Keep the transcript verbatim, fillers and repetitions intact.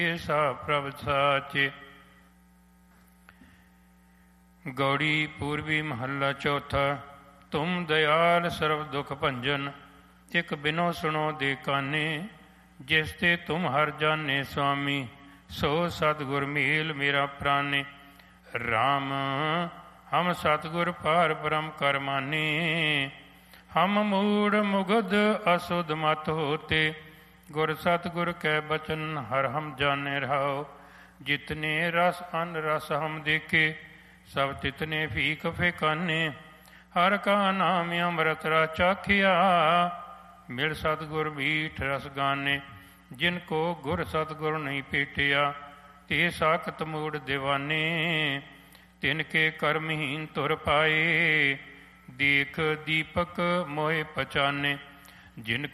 ਸਾ ਪ੍ਰਭ ਸਾਚੇ। ਗੌੜੀ ਪੂਰਬੀ ਮਹੱਲਾ ਚੌਥਾ। ਤੁਮ ਦਇਆਲ ਸਰਬ ਦੁਖ ਭੰਜਨ, ਇਕ ਬਿਨੋ ਸੁਣੋ ਦੇ ਕਾਨੇ। ਜਿਸ ਤੇ ਤੁਮ ਹਰ ਜਾਣੇ ਸੁਆਮੀ, ਸੋ ਸਤਿਗੁਰ ਮੇਲ ਮੇਰਾ ਪ੍ਰਾਨੇ। ਰਾਮ ਹਮ ਸਤਿਗੁਰ ਪਾਰ ਬ੍ਰਹਮ ਕਰ ਮਾਨੇ। ਹਮ ਮੂੜ ਮੁਗਧ ਅਸੁਧ ਮਤ ਹੋਤੇ, ਗੁਰ ਸਤਿਗੁਰ ਕੈ ਬਚਨ ਹਰ ਹਮ ਜਾਣੇ ਰਹਾਓ। ਜਿਤਨੇ ਰਸ ਅਨ ਰਸ ਹਮ ਦੇਖੇ, ਸਭ ਤਿਤਨੇ ਫੀਕ ਫੇਕਾਨੇ। ਹਰ ਕਾ ਨਾਮ ਅੰਮ੍ਰਿਤ ਰਸ ਚਾਖਿਆ, ਮਿਲ ਸਤਿਗੁਰ ਮੀਠ ਰਸ ਗਾਨੇ। ਜਿਨ ਕੋ ਗੁਰ ਸਤਿਗੁਰ ਨਹੀਂ ਭੇਟਿਆ, ਤੇ ਸਾਖਤ ਮੂੜ ਦੀਵਾਨੇ। ਤਿਨ ਕੇ ਕਰਮਹੀਨ ਤੁਰ ਪਾਏ, ਦੇਖ ਦੀਪਕ ਮੋਹਿ ਪਛਾਨੇ। ਜਿਨ